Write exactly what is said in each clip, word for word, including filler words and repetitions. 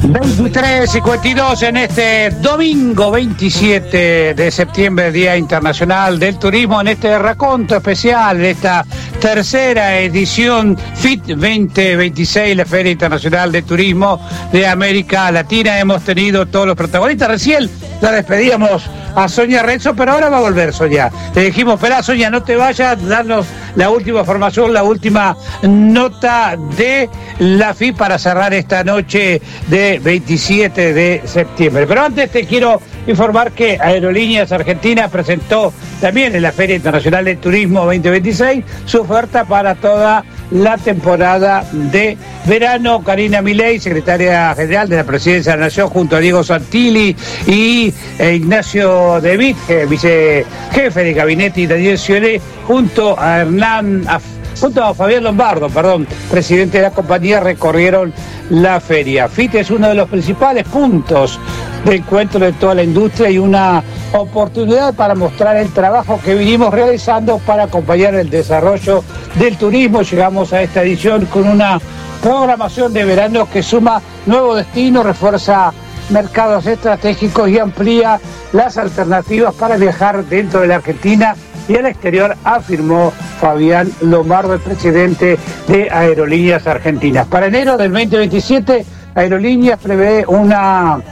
veintitrés cincuenta y dos en este domingo veintisiete de septiembre, Día Internacional del Turismo, en este raconto especial de esta tercera edición F I T veinte veintiséis, la Feria Internacional de Turismo de América Latina. Hemos tenido todos los protagonistas. Recién la despedíamos a Sonia Renzo, pero ahora va a volver Sonia. Le dijimos, espera Sonia, no te vayas, darnos la última formación, la última nota de la F I para cerrar esta noche de veintisiete de septiembre. Pero antes te quiero informar que Aerolíneas Argentinas presentó también en la Feria Internacional de Turismo veinte veintiséis su oferta para toda la temporada de verano. Karina Milei, secretaria general de la Presidencia de la Nación, junto a Diego Santilli y eh, Ignacio De Witt, vicejefe de gabinete, y Daniel Scioli, junto a Hernán, a, junto a Fabián Lombardo, perdón, presidente de la compañía, recorrieron la feria. F I T es uno de los principales puntos de encuentro de toda la industria y una oportunidad para mostrar el trabajo que vinimos realizando para acompañar el desarrollo del turismo. Llegamos a esta edición con una programación de verano que suma nuevos destinos, refuerza mercados estratégicos y amplía las alternativas para viajar dentro de la Argentina y al exterior, afirmó Fabián Lombardo, el presidente de Aerolíneas Argentinas. Para enero del veinte veintisiete, Aerolíneas prevé una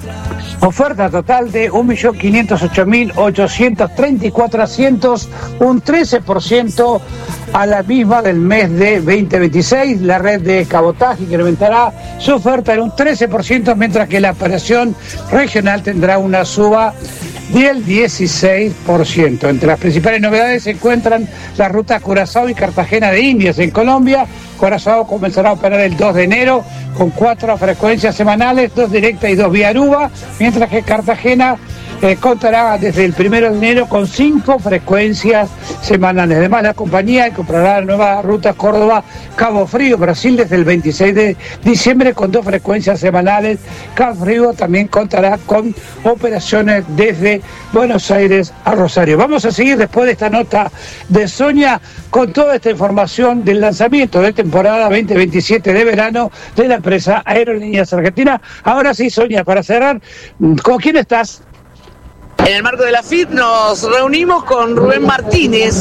oferta total de un millón quinientos ocho mil ochocientos treinta y cuatro asientos, un trece por ciento a la misma del mes de veinte veintiséis. La red de cabotaje incrementará su oferta en un trece por ciento, mientras que la operación regional tendrá una suba del dieciséis por ciento. Entre las principales novedades se encuentran las rutas Curazao y Cartagena de Indias en Colombia. Curazao comenzará a operar el dos de enero con cuatro frecuencias semanales, dos directas y dos vía Aruba, mientras que Cartagena eh, contará desde el primero de enero con cinco frecuencias semanales. Además, la compañía comprará la nueva ruta Córdoba-Cabo Frío, Brasil, desde el veintiséis de diciembre con dos frecuencias semanales. Cabo Frío también contará con operaciones desde Buenos Aires a Rosario. Vamos a seguir después de esta nota de Sonia con toda esta información del lanzamiento de temporada veinte veintisiete de verano de la empresa Aerolíneas Argentinas. Ahora sí, Sonia, para cerrar, ¿con quién estás? En el marco de la F I T nos reunimos con Rubén Martínez,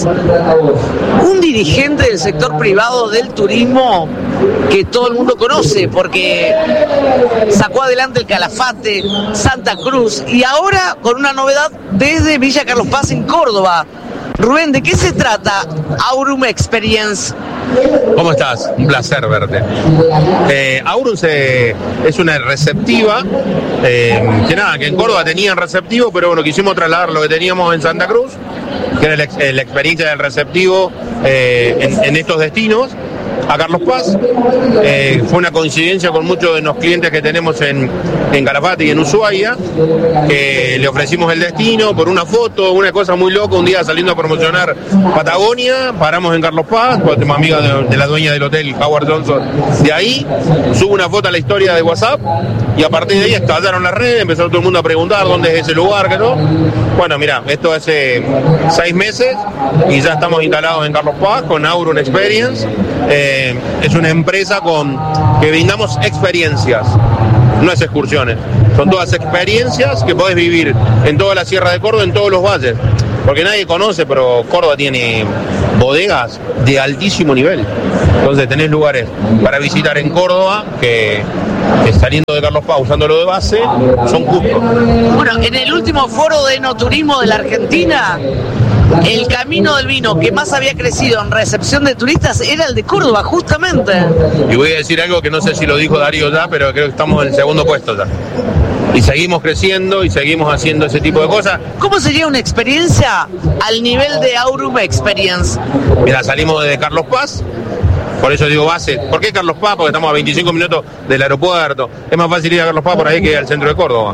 un dirigente del sector privado del turismo que todo el mundo conoce porque sacó adelante el Calafate, Santa Cruz y ahora con una novedad desde Villa Carlos Paz en Córdoba. Rubén, ¿de qué se trata Aurum Experience? ¿Cómo estás? Un placer verte. Eh, Aurum se, es una receptiva, eh, que nada, que en Córdoba tenían receptivo, pero bueno, quisimos trasladar lo que teníamos en Santa Cruz, que era la, la experiencia del receptivo eh, en, en estos destinos, a Carlos Paz. Eh, fue una coincidencia con muchos de los clientes que tenemos en, en Calafate y en Ushuaia, que le ofrecimos el destino por una foto, una cosa muy loca. Un día saliendo a promocionar Patagonia, paramos en Carlos Paz, porque tenemos amiga de, de la dueña del hotel, Howard Johnson, de ahí, subo una foto a la historia de WhatsApp, y a partir de ahí estallaron las redes, empezó todo el mundo a preguntar dónde es ese lugar, que no. Bueno, mira, esto hace seis meses y ya estamos instalados en Carlos Paz con Aurum Experience. Eh, es una empresa con que brindamos experiencias, no es excursiones, son todas experiencias que podés vivir en toda la Sierra de Córdoba, en todos los valles, porque nadie conoce, pero Córdoba tiene bodegas de altísimo nivel. Entonces tenés lugares para visitar en Córdoba que, que saliendo de Carlos Paz, usándolo de base, son justos. Bueno, en el último foro de enoturismo de la Argentina, el camino del vino que más había crecido en recepción de turistas era el de Córdoba, justamente. Y voy a decir algo que no sé si lo dijo Darío ya, pero creo que estamos en el segundo puesto ya. Y seguimos creciendo y seguimos haciendo ese tipo de cosas. ¿Cómo sería una experiencia al nivel de Aurum Experience? Mira, salimos de Carlos Paz, por eso digo base. ¿Por qué Carlos Paz? Porque estamos a veinticinco minutos del aeropuerto. Es más fácil ir a Carlos Paz por ahí que al centro de Córdoba.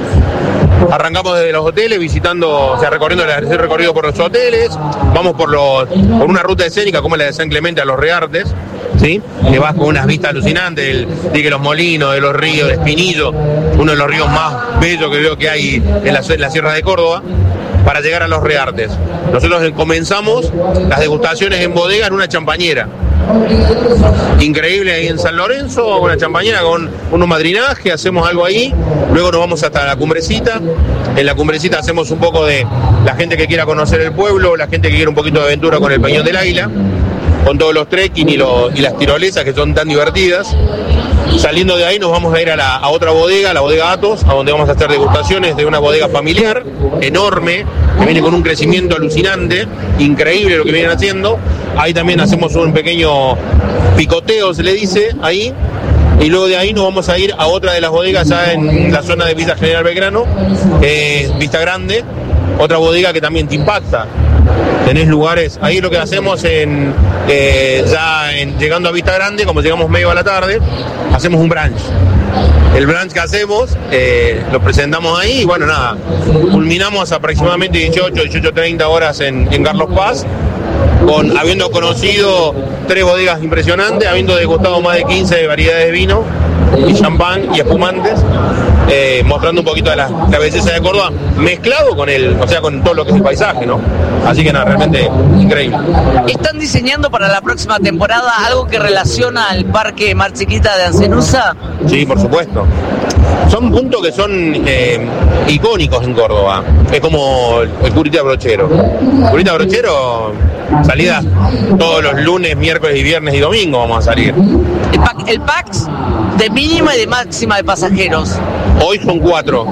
Arrancamos desde los hoteles, visitando, o sea, recorriendo el recorrido por los hoteles, vamos por los por una ruta escénica como la de San Clemente a los Reartes, ¿sí? Que vas con unas vistas alucinantes, el Dique Los Molinos, de los ríos, de Espinillo, uno de los ríos más bellos que veo que hay en la, en la Sierra de Córdoba, para llegar a los Reartes. Nosotros comenzamos las degustaciones en bodega en una champañera. increíble ahí en San Lorenzo, una champañera con unos madrinajes, hacemos algo ahí, luego nos vamos hasta la Cumbrecita, en la Cumbrecita hacemos un poco de la gente que quiera conocer el pueblo, la gente que quiere un poquito de aventura con el Peñón del Águila, con todos los trekking y, lo, y las tirolesas que son tan divertidas. Saliendo de ahí nos vamos a ir a, la, a otra bodega, la bodega Atos, a donde vamos a hacer degustaciones de una bodega familiar, enorme, que viene con un crecimiento alucinante, increíble lo que vienen haciendo. Ahí también hacemos un pequeño picoteo, se le dice, ahí. Y luego de ahí nos vamos a ir a otra de las bodegas ya en la zona de Vista General Belgrano, eh, Vista Grande, otra bodega que también te impacta. Tenés lugares, ahí lo que hacemos en eh, ya en, llegando a Vista Grande, como llegamos medio a la tarde, hacemos un brunch. El brunch que hacemos, eh, lo presentamos ahí y bueno, nada, culminamos aproximadamente dieciocho, dieciocho treinta horas en, en Carlos Paz, con, habiendo conocido tres bodegas impresionantes, habiendo degustado más de quince variedades de vino y champán y espumantes, eh, mostrando un poquito de la, la belleza de Córdoba, mezclado con el, o sea, con todo lo que es el paisaje, ¿no? Así que nada, realmente increíble. ¿Están diseñando para la próxima temporada algo que relaciona al Parque Mar Chiquita de Ancenusa? Sí, por supuesto. Son puntos que son eh, icónicos en Córdoba. Es como el Curita Brochero. Curita Brochero, salidas todos los lunes, miércoles y viernes y domingo vamos a salir. El, pack, el Pax de mínima y de máxima de pasajeros. Hoy son cuatro,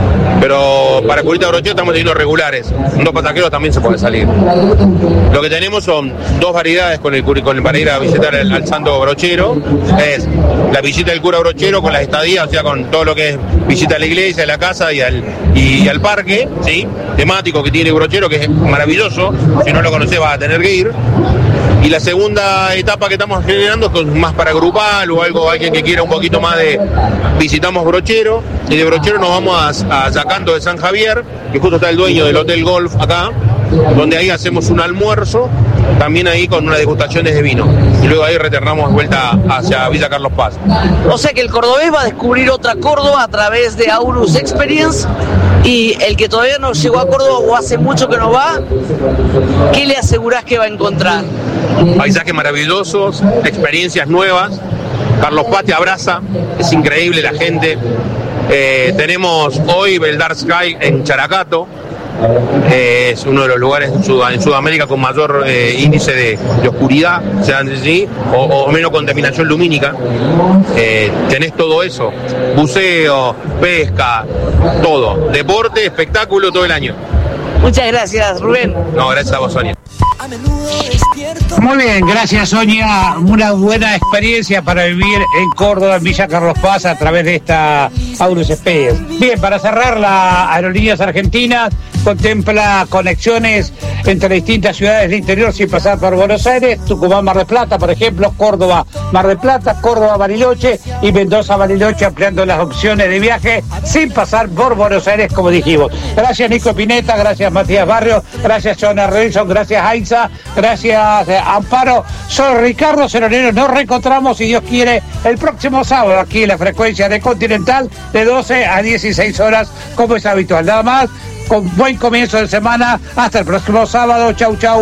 pero para Curita Brochero estamos teniendo regulares. Dos pasajeros también se puede salir. Lo que tenemos son dos variedades con el, con el para ir a visitar el, al Santo Brochero. Es la visita del cura Brochero con las estadías, o sea, con todo lo que es visita a la iglesia, a la casa y al, y, y al parque, ¿sí? Temático que tiene Brochero, que es maravilloso. Si no lo conocés vas a tener que ir. Y la segunda etapa que estamos generando es más para grupal o algo, alguien que quiera un poquito más de... Visitamos Brochero y de Brochero nos vamos a, a Yacanto de San Javier, que justo está el dueño del Hotel Golf acá, donde ahí hacemos un almuerzo, también ahí con unas degustaciones de vino. Y luego ahí retornamos de vuelta hacia Villa Carlos Paz. O sea que el cordobés va a descubrir otra Córdoba a través de Aurus Experience. Y el que todavía no llegó a Córdoba o hace mucho que no va, ¿qué le asegurás que va a encontrar? Paisajes maravillosos, experiencias nuevas. Carlos Paz te abraza, es increíble la gente. Eh, tenemos hoy el Dark Sky en Characato. Eh, es uno de los lugares en, Sud en Sudamérica con mayor eh, índice de, de oscuridad, o, sea, ¿sí? o, o menos contaminación lumínica. Eh, tenés todo eso, buceo, pesca, todo, deporte, espectáculo todo el año. Muchas gracias, Rubén. No, gracias a vos, Sonia. Muy bien, gracias, Sonia. Una buena experiencia para vivir en Córdoba, en Villa Carlos Paz, a través de esta Aurus Experience. Bien, para cerrar, la Aerolíneas Argentinas contempla conexiones entre distintas ciudades del interior sin pasar por Buenos Aires, Tucumán, Mar del Plata, por ejemplo, Córdoba, Mar del Plata, Córdoba, Bariloche y Mendoza, Bariloche, ampliando las opciones de viaje sin pasar por Buenos Aires, como dijimos. Gracias, Nico Pineta, gracias, Matías Barrio, gracias, Joana Renson, gracias, Aiza, gracias, eh, Amparo. Soy Ricardo Ceronero, nos reencontramos, si Dios quiere, el próximo sábado aquí en la frecuencia de Continental de doce a dieciséis horas, como es habitual. Nada más, con buen comienzo de semana, hasta el próximo sábado. Chau, chau.